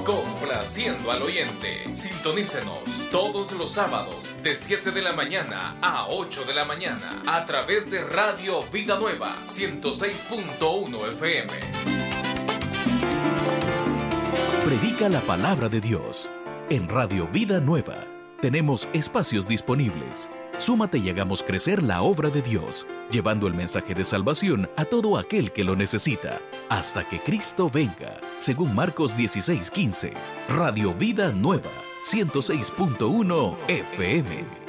complaciendo al oyente. Sintonícenos todos los sábados de 7 de la mañana a 8 de la mañana a través de Radio Vida Nueva 106.1 FM. Predica la palabra de Dios. En Radio Vida Nueva tenemos espacios disponibles. Súmate y hagamos crecer la obra de Dios, llevando el mensaje de salvación a todo aquel que lo necesita, hasta que Cristo venga, según Marcos 16:15. Radio Vida Nueva, 106.1 FM.